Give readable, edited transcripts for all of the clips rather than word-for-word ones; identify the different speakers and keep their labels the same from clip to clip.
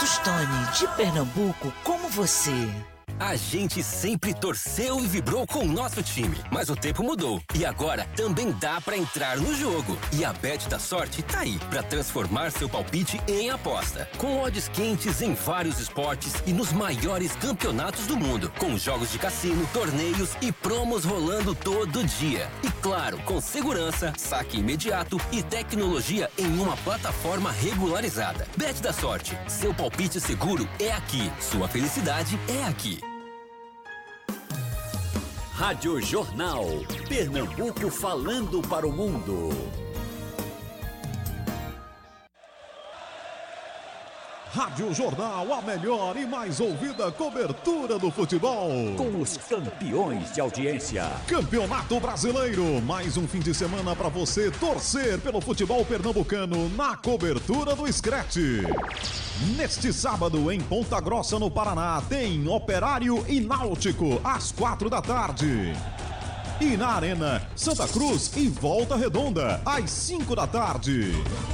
Speaker 1: Tostoni de Pernambuco como você.
Speaker 2: A gente sempre torceu e vibrou com o nosso time, mas o tempo mudou e agora também dá pra entrar no jogo. E a Bet da Sorte tá aí pra transformar seu palpite em aposta, com odds quentes em vários esportes e nos maiores campeonatos do mundo, com jogos de cassino, torneios e promos rolando todo dia. E claro, com segurança, saque imediato e tecnologia em uma plataforma regularizada. Bet da Sorte, seu palpite seguro é aqui, sua felicidade é aqui.
Speaker 3: Rádio Jornal. Pernambuco falando para o mundo.
Speaker 4: Rádio Jornal, a melhor e mais ouvida cobertura do futebol.
Speaker 3: Com os campeões de audiência.
Speaker 4: Campeonato Brasileiro, mais um fim de semana para você torcer pelo futebol pernambucano na cobertura do Scratch. Neste sábado, em Ponta Grossa, no Paraná, tem Operário e Náutico, às 4 da tarde. E na Arena, Santa Cruz e Volta Redonda, às 5 da tarde.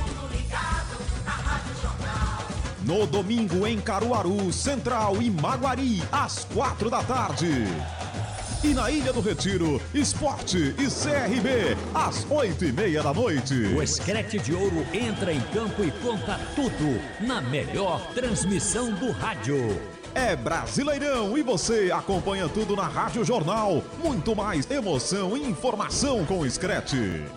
Speaker 4: No domingo, em Caruaru, Central e Maguari, às 4 da tarde. E na Ilha do Retiro, Esporte e CRB, às 8h30 da noite.
Speaker 3: O Scratch de Ouro entra em campo e conta tudo na melhor transmissão do rádio.
Speaker 4: É Brasileirão e você acompanha tudo na Rádio Jornal. Muito mais emoção e informação com o Scratch.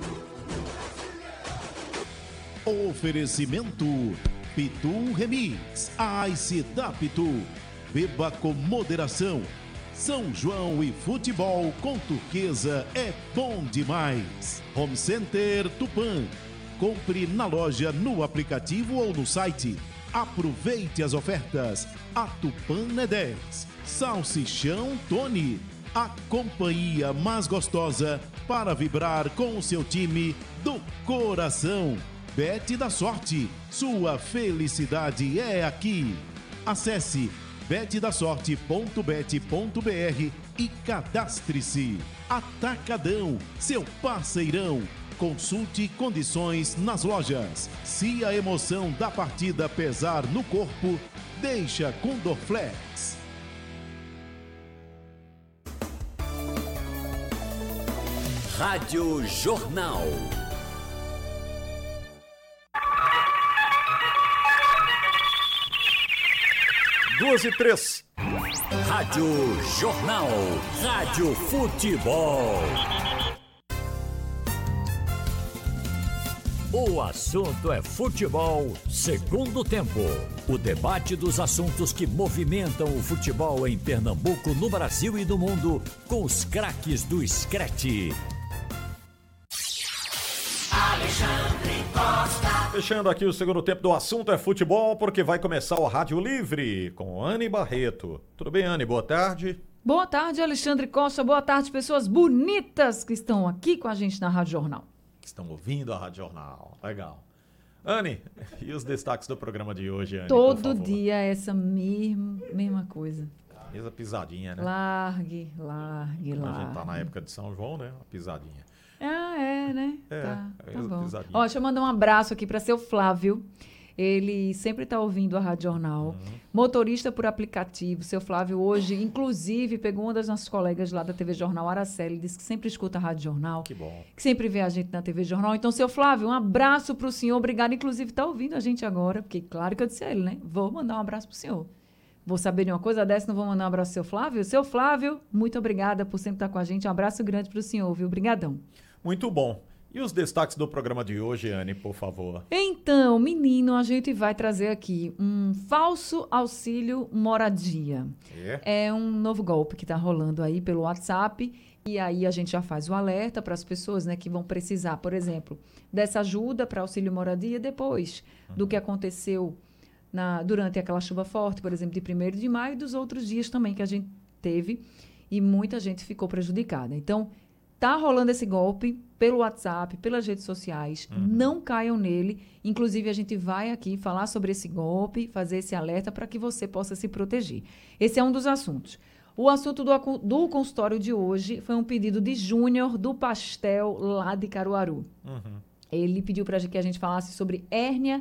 Speaker 5: Oferecimento Pitu Remix, a Ice da Pitu. Beba com moderação. São João e futebol com Turquesa é bom demais. Home Center Tupã. Compre na loja, no aplicativo ou no site. Aproveite as ofertas. A Tupã é 10. Salsichão Tony. A companhia mais gostosa para vibrar com o seu time do coração. Bet da Sorte, sua felicidade é aqui. Acesse betdasorte.bet.br e cadastre-se. Atacadão, seu parceirão. Consulte condições nas lojas. Se a emoção da partida pesar no corpo, deixa com Dorflex.
Speaker 3: Rádio Jornal.
Speaker 4: 2h03.
Speaker 3: Rádio Jornal. Rádio Futebol. O assunto é futebol, segundo tempo. O debate dos assuntos que movimentam o futebol em Pernambuco, no Brasil e no mundo, com os craques do Scratch.
Speaker 6: Alexandre Costa.
Speaker 4: Fechando aqui o segundo tempo do assunto é futebol, porque vai começar o Rádio Livre com Anne Barreto. Tudo bem, Anne? Boa tarde.
Speaker 7: Boa tarde, Alexandre Costa. Boa tarde, pessoas bonitas que estão aqui com a gente na Rádio Jornal.
Speaker 4: Estão ouvindo a Rádio Jornal. Legal. Anne, e os destaques do programa de hoje, Anne?
Speaker 7: Todo dia essa mesma coisa.
Speaker 4: Mesa pisadinha, né?
Speaker 7: Largue.
Speaker 4: A gente tá na época de São João, né? Uma pisadinha.
Speaker 7: Ah, é, né?
Speaker 4: É,
Speaker 7: tá bom.
Speaker 4: Pisadinha.
Speaker 7: Ó, deixa eu mandar um abraço aqui para seu Flávio. Ele sempre está ouvindo a Rádio Jornal. Motorista por aplicativo. Seu Flávio hoje, inclusive, pegou uma das nossas colegas lá da TV Jornal, Araceli, disse que sempre escuta a Rádio Jornal.
Speaker 4: Que bom.
Speaker 7: Que sempre vê a gente na TV Jornal. Então, seu Flávio, um abraço para o senhor. Obrigado, inclusive, está ouvindo a gente agora. Porque, claro que eu disse a ele, né? Vou mandar um abraço para o senhor. Vou saber de uma coisa dessa, não vou mandar um abraço pro seu Flávio? Seu Flávio, muito obrigada por sempre estar com a gente. Um abraço grande para o senhor, viu? Obrigadão.
Speaker 4: Muito bom. E os destaques do programa de hoje, Anne, por favor?
Speaker 7: Então, menino, a gente vai trazer aqui um falso auxílio moradia. É um novo golpe que está rolando aí pelo WhatsApp. E aí a gente já faz o alerta para as pessoas, né, que vão precisar, por exemplo, dessa ajuda para auxílio moradia depois do que aconteceu durante aquela chuva forte, por exemplo, de 1º de maio e dos outros dias também que a gente teve e muita gente ficou prejudicada. Então, tá rolando esse golpe pelo WhatsApp, pelas redes sociais. Não caiam nele. Inclusive, a gente vai aqui falar sobre esse golpe, fazer esse alerta para que você possa se proteger. Esse é um dos assuntos. O assunto do consultório de hoje foi um pedido de Júnior do Pastel, lá de Caruaru. Ele pediu para que a gente falasse sobre hérnia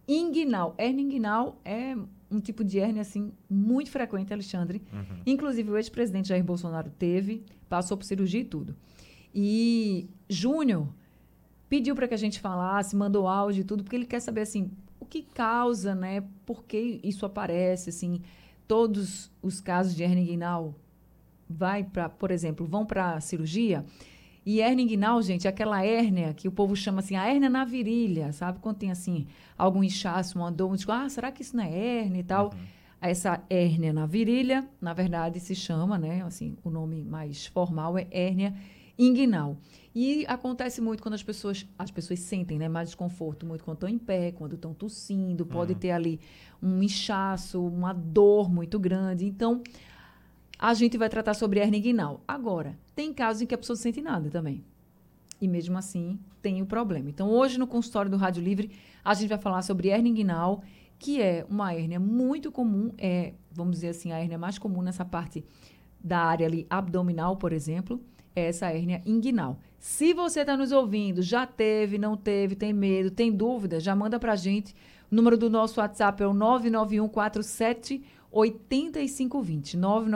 Speaker 7: inguinal. Hérnia inguinal é um tipo de hérnia, assim, muito frequente, Alexandre. Inclusive, o ex-presidente Jair Bolsonaro passou por cirurgia e tudo. E Júnior pediu para que a gente falasse, mandou áudio e tudo, porque ele quer saber, assim, o que causa, né? Por que isso aparece, assim, todos os casos de hérnia inguinal por exemplo, vão para a cirurgia. E hérnia inguinal, gente, é aquela hérnia que o povo chama assim, a hérnia na virilha, sabe? Quando tem, assim, algum inchaço, uma dor, tipo, será que isso não é hérnia e tal? Essa hérnia na virilha, na verdade, se chama, né? Assim, o nome mais formal é hérnia inguinal. E acontece muito quando as pessoas sentem, né, mais desconforto, muito quando estão em pé, quando estão tossindo, pode ter ali um inchaço, uma dor muito grande. Então, a gente vai tratar sobre hérnia inguinal. Agora, tem casos em que a pessoa não sente nada também. E mesmo assim, tem o problema. Então, hoje no consultório do Rádio Livre, a gente vai falar sobre hérnia inguinal, que é uma hérnia muito comum, vamos dizer assim, a hérnia mais comum nessa parte da área ali abdominal, por exemplo, é essa hérnia inguinal. Se você está nos ouvindo, já teve, não teve, tem medo, tem dúvida, já manda para a gente. O número do nosso WhatsApp é o 99147-8520.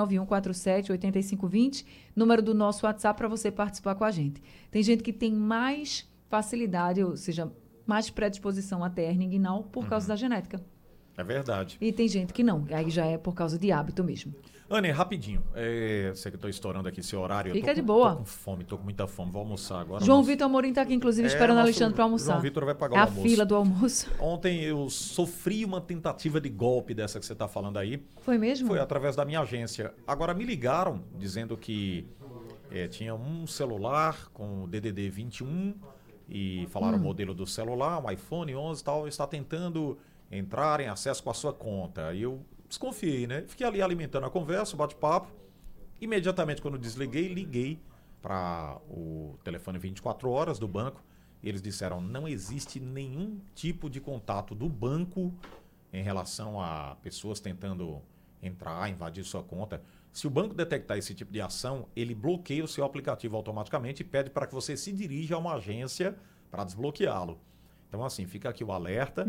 Speaker 7: 99147-8520. Número do nosso WhatsApp para você participar com a gente. Tem gente que tem mais facilidade, ou seja, mais predisposição à hérnia inguinal por causa da genética.
Speaker 8: É verdade.
Speaker 7: E tem gente que não, aí já é por causa de hábito mesmo.
Speaker 8: Anne, rapidinho. Sei que eu estou estourando aqui seu horário.
Speaker 7: Fica de boa.
Speaker 8: Tô com fome, tô com muita fome. Vou almoçar agora.
Speaker 7: João Vitor Amorim está aqui, inclusive, esperando o Alexandre para almoçar.
Speaker 8: João Vitor vai pagar o almoço.
Speaker 7: É a fila do almoço.
Speaker 8: Ontem eu sofri uma tentativa de golpe dessa que você está falando aí.
Speaker 7: Foi mesmo?
Speaker 8: Foi através da minha agência. Agora me ligaram dizendo que tinha um celular com o DDD 21 e falaram o modelo do celular, um iPhone 11 e tal, está tentando entrar em acesso com a sua conta. E eu desconfiei, né? Fiquei ali alimentando a conversa, o bate-papo. Imediatamente, quando desliguei, liguei para o telefone 24 horas do banco. E eles disseram, não existe nenhum tipo de contato do banco em relação a pessoas tentando entrar, invadir sua conta. Se o banco detectar esse tipo de ação, ele bloqueia o seu aplicativo automaticamente e pede para que você se dirija a uma agência para desbloqueá-lo. Então, assim, fica aqui o alerta.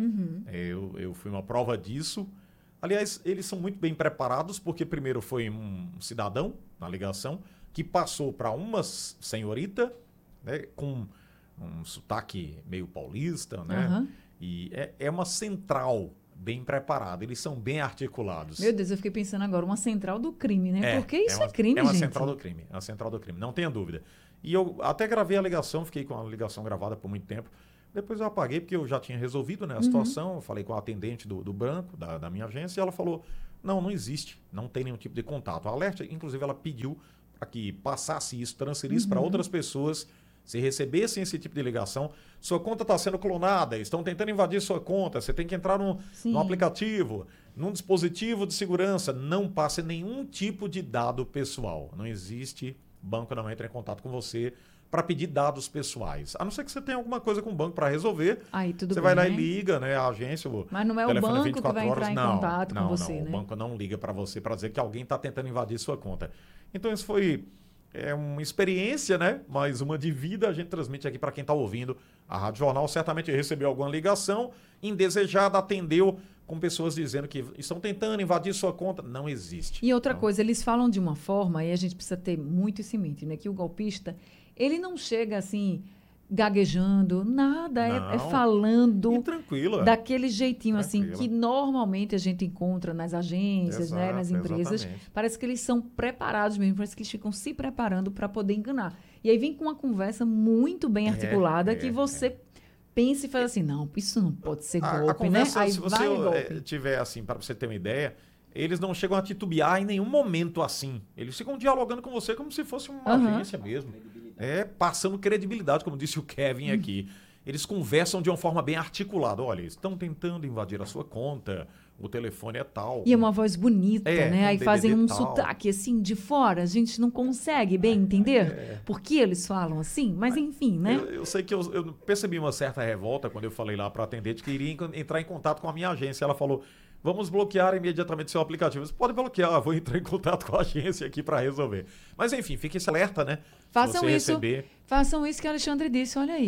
Speaker 8: Eu fui uma prova disso. Aliás, eles são muito bem preparados, porque primeiro foi um cidadão na ligação que passou para uma senhorita, né, com um sotaque meio paulista, né? E é uma central bem preparada. Eles são bem articulados.
Speaker 7: Meu Deus, eu fiquei pensando agora, uma central do crime, né? Porque isso é crime, gente.
Speaker 8: É uma central do crime. É uma central do crime, não tenha dúvida. E eu até gravei a ligação, fiquei com a ligação gravada por muito tempo. Depois eu apaguei, porque eu já tinha resolvido, né, a situação. Eu falei com a atendente do banco, da minha agência, e ela falou, não existe, não tem nenhum tipo de contato. A alerta, inclusive, ela pediu para que passasse isso, transferisse para outras pessoas, se recebessem esse tipo de ligação. Sua conta está sendo clonada, estão tentando invadir sua conta, você tem que entrar no aplicativo, num dispositivo de segurança. Não passe nenhum tipo de dado pessoal. Não existe, banco não entra em contato com você para pedir dados pessoais. A não ser que você tenha alguma coisa com o banco para resolver.
Speaker 7: Aí tudo
Speaker 8: você
Speaker 7: bem,
Speaker 8: vai lá
Speaker 7: né?
Speaker 8: e liga, né, a agência.
Speaker 7: Mas não é o banco que vai entrar em contato com você, né?
Speaker 8: O banco não liga para você para dizer que alguém está tentando invadir sua conta. Então isso foi uma experiência, né? Mais uma de vida. A gente transmite aqui para quem está ouvindo. A Rádio Jornal certamente recebeu alguma ligação indesejada, atendeu com pessoas dizendo que estão tentando invadir sua conta. Não existe.
Speaker 7: E outra coisa, eles falam de uma forma, e a gente precisa ter muito isso em mente, né? Que o golpista, ele não chega assim, gaguejando, nada, é falando
Speaker 8: e tranquilo,
Speaker 7: daquele jeitinho
Speaker 8: tranquilo.
Speaker 7: assim, que normalmente a gente encontra nas agências, né, nas empresas.
Speaker 8: Exatamente.
Speaker 7: Parece que eles são preparados mesmo, parece que eles ficam se preparando para poder enganar. E aí vem com uma conversa muito bem articulada que você pensa e faz assim, não, isso não pode ser golpe,
Speaker 8: a conversa,
Speaker 7: né? Aí
Speaker 8: se você tiver assim, para você ter uma ideia, eles não chegam a titubear em nenhum momento assim. Eles ficam dialogando com você como se fosse uma agência mesmo. Passando credibilidade, como disse o Kevin aqui. Eles conversam de uma forma bem articulada. Olha, estão tentando invadir a sua conta, o telefone é tal.
Speaker 7: E é uma voz bonita, né? Aí fazem um
Speaker 8: tal.
Speaker 7: sotaque assim de fora, a gente não consegue bem entender por que eles falam assim, mas enfim, né?
Speaker 8: Eu sei que eu percebi uma certa revolta quando eu falei lá para a atendente que iria entrar em contato com a minha agência. Ela falou, vamos bloquear imediatamente seu aplicativo. Você pode bloquear, vou entrar em contato com a agência aqui para resolver. Mas enfim, fique esse alerta, né?
Speaker 7: Façam isso que o Alexandre disse, olha aí.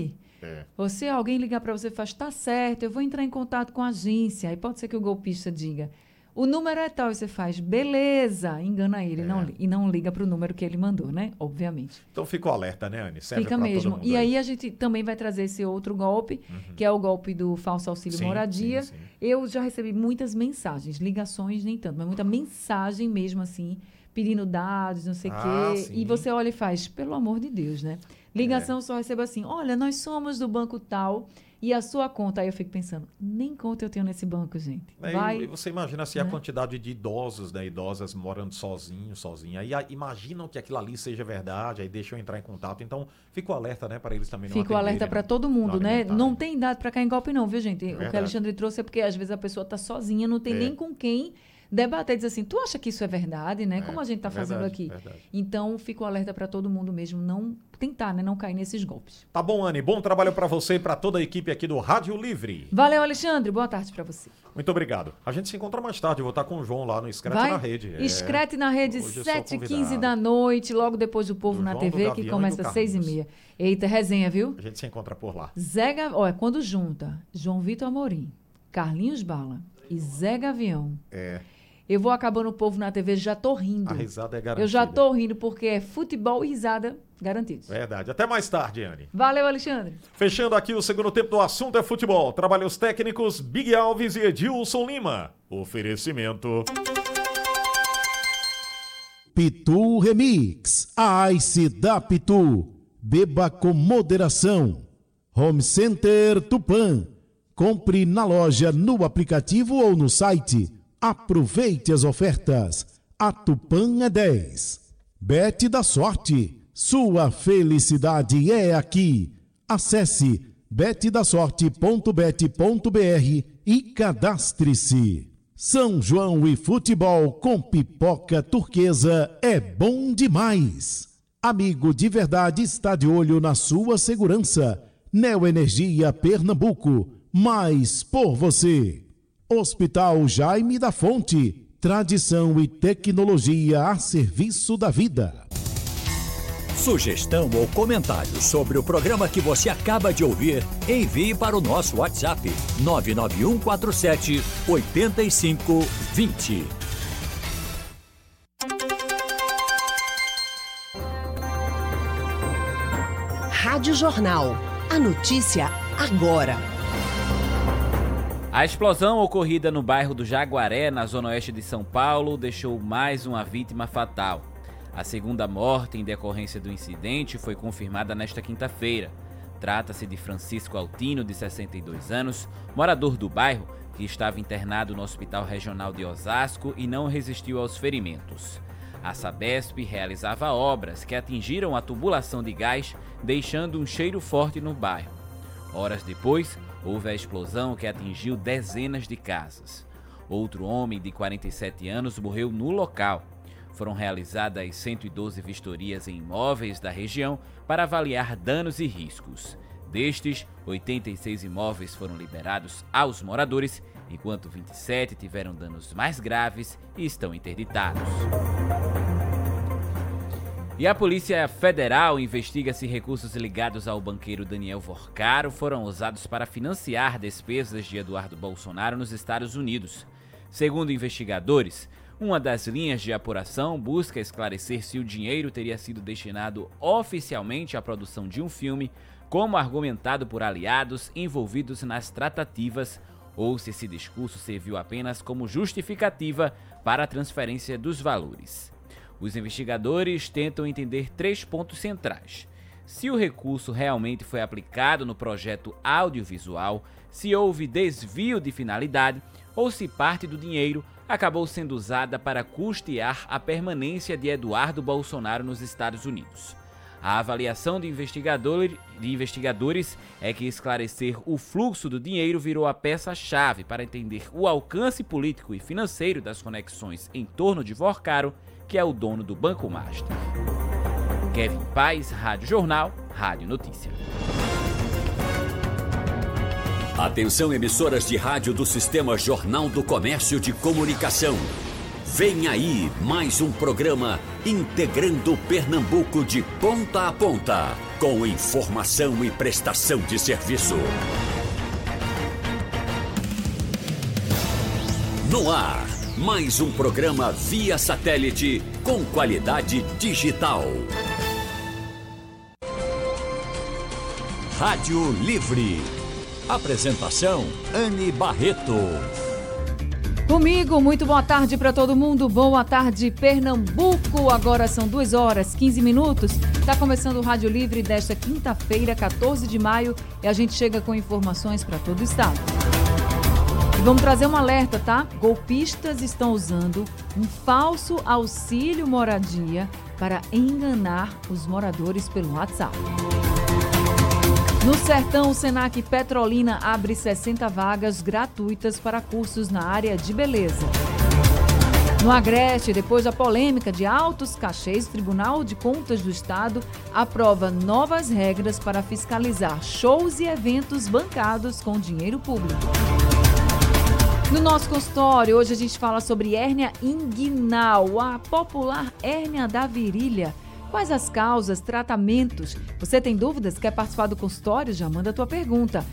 Speaker 7: Alguém ligar para você e faz, tá certo, eu vou entrar em contato com a agência. Aí pode ser que o golpista diga, o número é tal, e você faz, beleza, engana ele e não liga para o número que ele mandou, né? Obviamente.
Speaker 8: Então fica o alerta, né, Anny? Serve
Speaker 7: fica mesmo. E aí a gente também vai trazer esse outro golpe, que é o golpe do falso auxílio moradia. Sim. Eu já recebi muitas mensagens, ligações nem tanto, mas muita mensagem mesmo assim, pedindo dados, não sei o quê. Sim. E você olha e faz, pelo amor de Deus, né? Ligação só recebo assim, olha, nós somos do banco tal e a sua conta. Aí eu fico pensando, nem conta eu tenho nesse banco, gente.
Speaker 8: E você imagina assim, a quantidade de idosos, né? Idosas morando sozinha. Aí imaginam que aquilo ali seja verdade, aí deixam eu entrar em contato. Então, fica o alerta, né? Para eles também não
Speaker 7: Fica o alerta para todo mundo, né? Não tem idade para cair em golpe não, viu, gente? O que o Alexandre trouxe é porque às vezes a pessoa está sozinha, não tem nem com quem debater, dizer assim, tu acha que isso é verdade, né? Como a gente está fazendo aqui. Verdade. Então, fica o alerta para todo mundo mesmo, não tentar, né? Não cair nesses golpes.
Speaker 8: Tá bom, Anny. Bom trabalho para você e para toda a equipe aqui do Rádio Livre.
Speaker 7: Valeu, Alexandre. Boa tarde para você.
Speaker 8: Muito obrigado. A gente se encontra mais tarde. Eu vou estar com o João lá no Screte na Rede.
Speaker 7: Screte na Rede, 7h15 da noite, logo depois do Povo na TV, que começa às 6h30. Eita, resenha, viu?
Speaker 8: A gente se encontra por lá.
Speaker 7: Quando junta João Vitor Amorim, Carlinhos Bala e Zé Gavião. Eu vou acabando o Povo na TV, já tô rindo.
Speaker 8: A risada é garantida.
Speaker 7: Eu já tô rindo, porque é futebol e risada garantidos.
Speaker 8: Verdade. Até mais tarde, Anny.
Speaker 7: Valeu, Alexandre.
Speaker 8: Fechando aqui o segundo tempo do Assunto é Futebol. Trabalhos técnicos, Big Alves e Edilson Lima. Oferecimento.
Speaker 5: Pitu Remix. A Ice da Pitu. Beba com moderação. Home Center Tupã. Compre na loja, no aplicativo ou no site. Aproveite as ofertas. A Tupã é 10. Bet da Sorte. Sua felicidade é aqui. Acesse betdasorte.bet.br e cadastre-se. São João e futebol com pipoca turquesa é bom demais. Amigo de verdade está de olho na sua segurança. Neoenergia Pernambuco. Mais por você. Hospital Jaime da Fonte, tradição e tecnologia a serviço da vida.
Speaker 3: Sugestão ou comentário sobre o programa que você acaba de ouvir, envie para o nosso WhatsApp 99147 8520.
Speaker 9: Rádio Jornal. A notícia agora.
Speaker 10: A explosão ocorrida no bairro do Jaguaré, na zona oeste de São Paulo, deixou mais uma vítima fatal. A segunda morte em decorrência do incidente foi confirmada nesta quinta-feira. Trata-se de Francisco Altino, de 62 anos, morador do bairro, que estava internado no Hospital Regional de Osasco e não resistiu aos ferimentos. A Sabesp realizava obras que atingiram a tubulação de gás, deixando um cheiro forte no bairro. Horas depois, houve a explosão que atingiu dezenas de casas. Outro homem de 47 anos morreu no local. Foram realizadas 112 vistorias em imóveis da região para avaliar danos e riscos. Destes, 86 imóveis foram liberados aos moradores, enquanto 27 tiveram danos mais graves e estão interditados. E a Polícia Federal investiga se recursos ligados ao banqueiro Daniel Vorcaro foram usados para financiar despesas de Eduardo Bolsonaro nos Estados Unidos. Segundo investigadores, uma das linhas de apuração busca esclarecer se o dinheiro teria sido destinado oficialmente à produção de um filme, como argumentado por aliados envolvidos nas tratativas, ou se esse discurso serviu apenas como justificativa para a transferência dos valores. Os investigadores tentam entender 3 pontos centrais: se o recurso realmente foi aplicado no projeto audiovisual, se houve desvio de finalidade ou se parte do dinheiro acabou sendo usada para custear a permanência de Eduardo Bolsonaro nos Estados Unidos. A avaliação de investigadores é que esclarecer o fluxo do dinheiro virou a peça-chave para entender o alcance político e financeiro das conexões em torno de Vorcaro, que é o dono do Banco Master. Kevin Paz, Rádio Jornal, Rádio Notícia.
Speaker 3: Atenção, emissoras de rádio do Sistema Jornal do Comércio de Comunicação. Vem aí mais um programa integrando Pernambuco de ponta a ponta, com informação e prestação de serviço. No ar, mais um programa via satélite com qualidade digital. Rádio Livre. Apresentação, Anne Barreto.
Speaker 7: Comigo, muito boa tarde para todo mundo. Boa tarde, Pernambuco. Agora são 2h15. Está começando o Rádio Livre desta quinta-feira, 14 de maio. E a gente chega com informações para todo o estado. E vamos trazer um alerta, tá? Golpistas estão usando um falso auxílio moradia para enganar os moradores pelo WhatsApp. No Sertão, o Senac Petrolina abre 60 vagas gratuitas para cursos na área de beleza. No Agreste, depois da polêmica de altos cachês, o Tribunal de Contas do Estado aprova novas regras para fiscalizar shows e eventos bancados com dinheiro público. No nosso consultório, hoje a gente fala sobre hérnia inguinal, a popular hérnia da virilha. Quais as causas, tratamentos? Você tem dúvidas? Quer participar do consultório? Já manda a tua pergunta.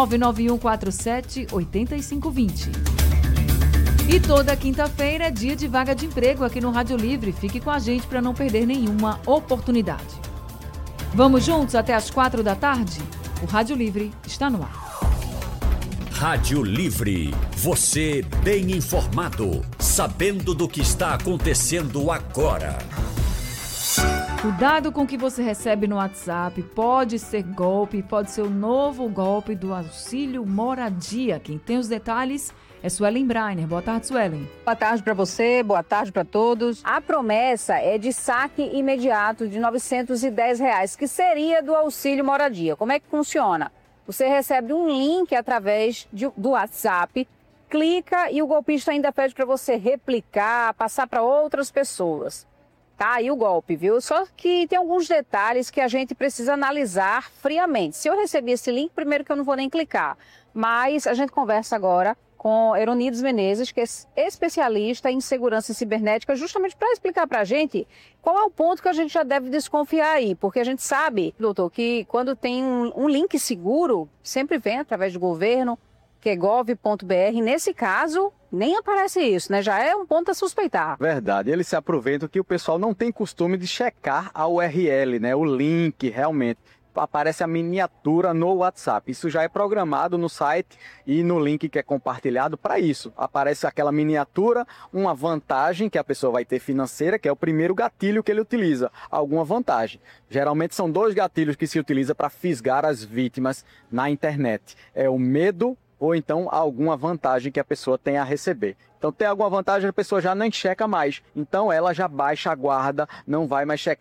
Speaker 7: 99147-8520. E toda quinta-feira é dia de vaga de emprego aqui no Rádio Livre. Fique com a gente para não perder nenhuma oportunidade. Vamos juntos até as 4 da tarde? O Rádio Livre está no ar.
Speaker 3: Rádio Livre. Você bem informado, sabendo do que está acontecendo agora.
Speaker 7: Cuidado com o que você recebe no WhatsApp, pode ser golpe, pode ser o novo golpe do auxílio moradia. Quem tem os detalhes é Suelen Brainer. Boa tarde, Suelen.
Speaker 11: Boa tarde para você, boa tarde para todos. A promessa é de saque imediato de R$ 910, que seria do auxílio moradia. Como é que funciona? Você recebe um link através do WhatsApp, clica e o golpista ainda pede para você replicar, passar para outras pessoas. Tá aí o golpe, viu? Só que tem alguns detalhes que a gente precisa analisar friamente. Se eu recebi esse link, primeiro que eu não vou nem clicar. Mas a gente conversa agora com Eronides Menezes, que é especialista em segurança cibernética, justamente para explicar para a gente qual é o ponto que a gente já deve desconfiar aí. Porque a gente sabe, doutor, que quando tem um link seguro, sempre vem através do governo, que é gov.br. Nesse caso, nem aparece isso, né? Já é um ponto a suspeitar.
Speaker 12: Verdade. Eles se aproveitam que o pessoal não tem costume de checar a URL, né? O link, realmente. Aparece a miniatura no WhatsApp. Isso já é programado no site e no link que é compartilhado para isso. Aparece aquela miniatura, uma vantagem que a pessoa vai ter financeira, que é o primeiro gatilho que ele utiliza. Alguma vantagem. Geralmente são 2 gatilhos que se utiliza para fisgar as vítimas na internet. É o medo ou então alguma vantagem que a pessoa tem a receber. Então tem alguma vantagem, a pessoa já nem checa mais. Então ela já baixa a guarda, não vai mais checar.